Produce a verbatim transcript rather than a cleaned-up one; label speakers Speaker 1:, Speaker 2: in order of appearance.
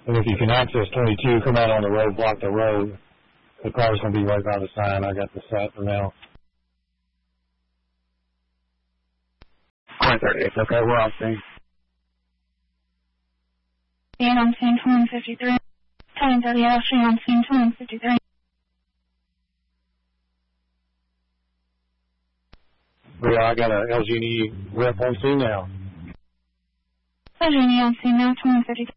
Speaker 1: And if you can access twenty-two, come out on the road, block the road. The car's going to be right by the sign. I got the set for now.
Speaker 2: one thirty-eight, okay, we're on scene.
Speaker 3: And on scene twenty fifty-three. ten thirty Ashley on scene twenty fifty-three.
Speaker 1: Yeah, I got a L G E rep on scene now.
Speaker 3: L G E on scene now, twenty fifty-three.